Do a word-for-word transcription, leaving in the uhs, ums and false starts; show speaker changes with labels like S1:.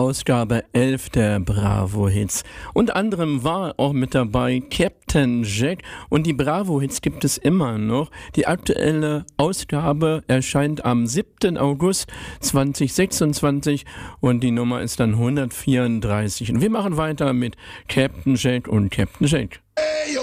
S1: Ausgabe elf der Bravo-Hits. Unter anderem war auch mit dabei Captain Jack und die Bravo-Hits gibt es immer noch. Die aktuelle Ausgabe erscheint am siebten August zweitausendsechsundzwanzig und die Nummer ist dann hundertvierunddreißig. Und wir machen weiter mit Captain Jack und Captain Jack.
S2: Hey,